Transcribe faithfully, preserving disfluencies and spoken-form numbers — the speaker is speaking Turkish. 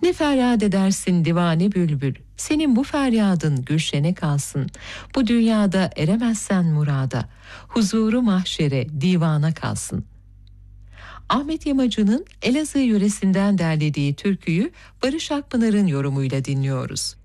Ne feryat edersin divane bülbül, senin bu feryadın gülşene kalsın. Bu dünyada eremezsen murada, huzuru mahşere divana kalsın. Ahmet Yamacı'nın Elazığ yöresinden derlediği türküyü Barış Akpınar'ın yorumuyla dinliyoruz.